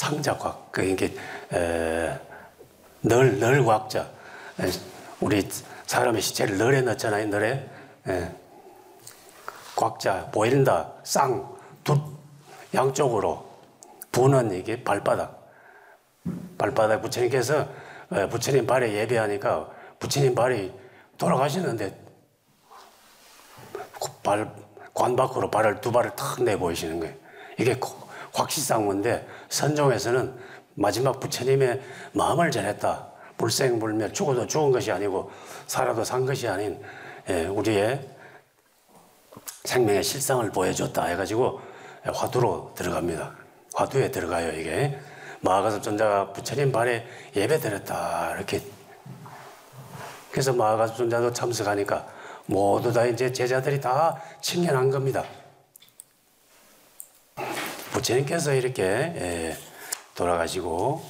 상자곽, 이게 널 곽자. 우리 사람의 시체를 널에 넣잖아요, 널에. 곽자, 보인다, 쌍, 양쪽으로. 부는 이게 발바닥. 부처님께서 부처님 발에 예배하니까 부처님 발이 돌아가시는데 관 밖으로 두 발을 탁 내보이시는 거예요. 이게 곽시상문인데 선종에서는 마지막 부처님의 마음을 전했다. 불생불멸, 죽어도 죽은 것이 아니고 살아도 산 것이 아닌 우리의 생명의 실상을 보여줬다 해가지고 화두로 들어갑니다. 화두에 들어가요, 이게. 마하가섭존자가 부처님 발에 예배드렸다, 이렇게. 그래서 마하가섭존자도 참석하니까 모두 다 이제 제자들이 다 칭찬한 겁니다. 부처님께서 이렇게 돌아가시고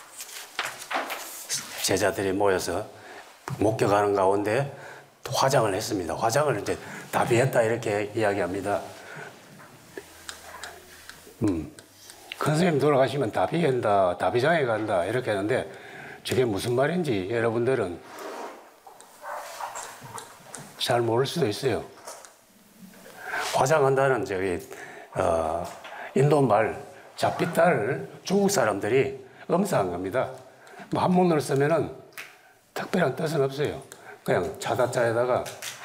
제자들이 모여서 목격하는 가운데 화장을 했습니다. 화장을 이제 다비했다, 이렇게 이야기합니다. 큰 스님 돌아가시면 다비한다, 다비장에 간다, 이렇게 하는데 저게 무슨 말인지 여러분들은 잘 모를 수도 있어요. 화장한다는 인도말 자삐딸 중국 사람들이 엄사한 겁니다. 뭐 한문으로 쓰면은 특별한 뜻은 없어요. 그냥 자다자에다가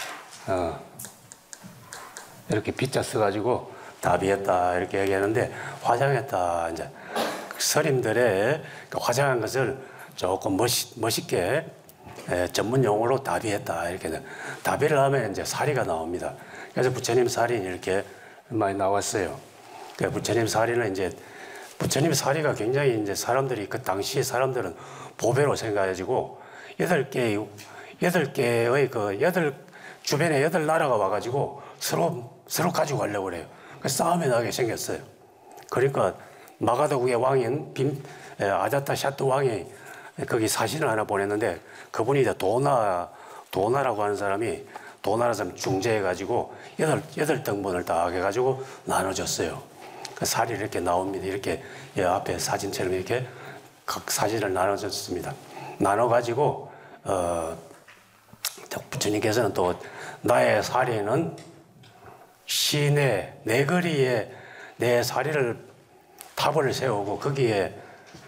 이렇게 비자 써가지고 다비했다, 이렇게 얘기하는데 화장했다. 이제 스님들의 화장한 것을 조금 멋있게 전문 용어로 다비했다, 이렇게. 다비를 하면 이제 사리가 나옵니다. 그래서 부처님 사리 이렇게 많이 나왔어요. 부처님 사리는 부처님 사리가 굉장히 사람들이, 그 당시의 사람들은 보배로 생각해가지고 여덟 개의 주변에 8나라가 와가지고 서로 가지고 가려고 그래요. 싸움이 나게 생겼어요. 그러니까 마가더국의 왕인 아자타샤트 왕이 거기 사신을 하나 보냈는데, 그분이 이제 도나라고 하는 사람이, 도나라 사람 중재해가지고 8등분을 다 해가지고 나눠줬어요. 그 살이 이렇게 나옵니다. 이렇게 앞에 사진처럼 이렇게 각 사진을 나눠줬습니다. 나눠가지고 부처님께서는 또 나의 사리는 시내 내거리에 내 사리를 탑을 세우고 거기에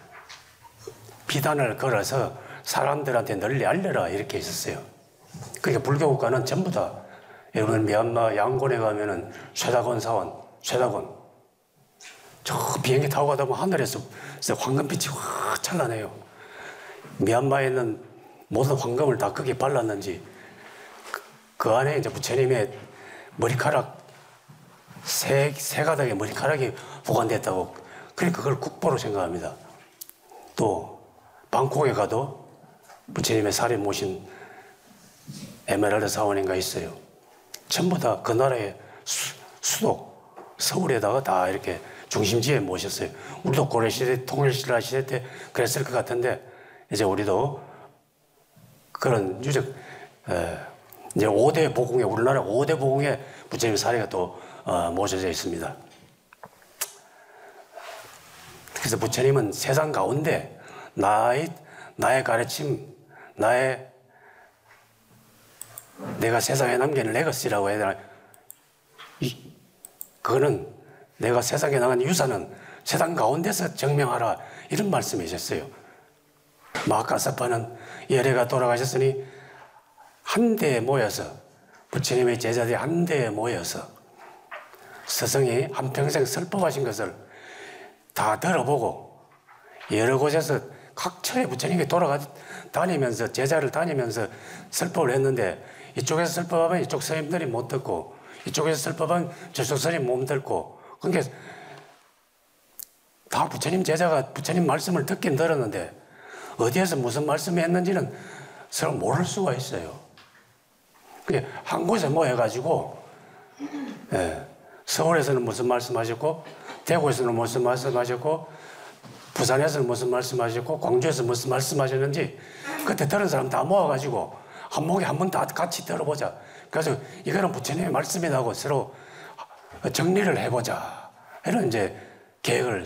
비단을 걸어서 사람들한테 널리 알려라, 이렇게 있었어요. 그러니까 불교 국가는 전부 다, 여러분 미얀마 양곤에 가면은 쇠다곤 사원, 쇠다곤, 저 비행기 타고 가다 보면 하늘에서 황금빛이 확 찬란해요. 미얀마에 있는 모든 황금을 다 거기에 발랐는지 그 안에 이제 부처님의 머리카락, 세 가닥의 머리카락이 보관됐다고, 그러니까 그걸 국보로 생각합니다. 또 방콕에 가도 부처님의 살에 모신 에메랄드 사원인가 있어요. 전부 다 그 나라의 수도 서울에다가 다 이렇게 중심지에 모셨어요. 우리도 고려시대, 통일신라 시대 때 그랬을 것 같은데, 이제 우리도 그런 유적, 이제 5대 보궁에, 우리나라 5대 보궁에 부처님 사례가 또 모셔져 있습니다. 그래서 부처님은 세상 가운데 나의 가르침, 내가 세상에 남긴 레거시라고 해야 되나, 그거는 내가 세상에 나간 유산은 세상 가운데서 증명하라, 이런 말씀이셨어요. 마하카사파는 열애가 돌아가셨으니 한데에 모여서, 부처님의 제자들이 한데에 모여서 스승이 한평생 설법하신 것을 다 들어보고 여러 곳에서 각처에 부처님이 다니면서, 제자를 다니면서 설법을 했는데, 이쪽에서 설법하면 이쪽 스님들이 못 듣고, 이쪽에서 설법하면 저쪽 스님 못 듣고, 그러니까 다 부처님 제자가 부처님 말씀을 듣긴 들었는데 어디에서 무슨 말씀을 했는지는 서로 모를 수가 있어요. 그냥 한 곳에 모여가지고 서울에서는 무슨 말씀하셨고, 대구에서는 무슨 말씀하셨고, 부산에서는 무슨 말씀하셨고, 광주에서 무슨 말씀하셨는지 그때 들은 사람 다 모아가지고 한 목에 한 번 다 같이 들어보자. 그래서 이거는 부처님의 말씀이라고 서로 정리를 해보자, 이런 이제 계획을